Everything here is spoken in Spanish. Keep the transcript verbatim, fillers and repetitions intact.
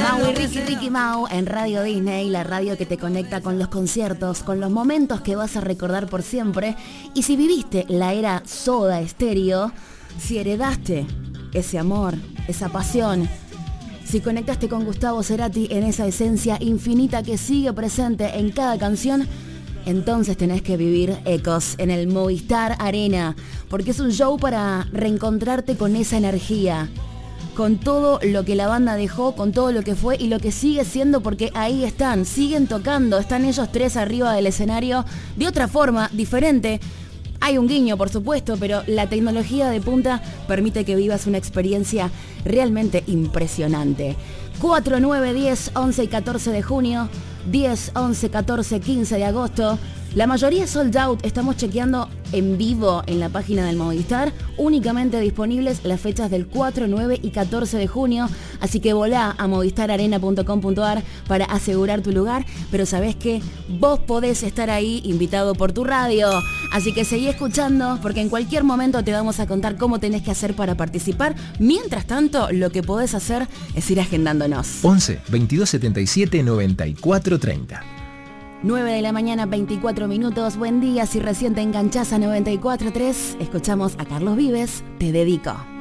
Mau y Ricky, Ricky Mau en Radio Disney, la radio que te conecta con los conciertos, con los momentos que vas a recordar por siempre. Y si viviste la era Soda Stereo, si heredaste ese amor, esa pasión, si conectaste con Gustavo Cerati en esa esencia infinita que sigue presente en cada canción, entonces tenés que vivir Ecos en el Movistar Arena, porque es un show para reencontrarte con esa energía, con todo lo que la banda dejó, con todo lo que fue y lo que sigue siendo, porque ahí están, siguen tocando, están ellos tres arriba del escenario de otra forma, diferente. Hay un guiño, por supuesto, pero la tecnología de punta permite que vivas una experiencia realmente impresionante. cuatro, nueve, diez, once y catorce de junio, diez, once, catorce, quince de agosto. La mayoría es sold out, estamos chequeando en vivo en la página del Movistar, únicamente disponibles las fechas del cuatro, nueve y catorce de junio, así que volá a movistar arena punto com punto ar para asegurar tu lugar, pero sabés que vos podés estar ahí invitado por tu radio, así que seguí escuchando porque en cualquier momento te vamos a contar cómo tenés que hacer para participar. Mientras tanto, lo que podés hacer es ir agendándonos. once, veintidós setenta y siete, noventa y cuatro treinta. nueve de la mañana, veinticuatro minutos. Buen día, si recién te enganchás a noventa y cuatro punto tres, escuchamos a Carlos Vives, Te Dedico.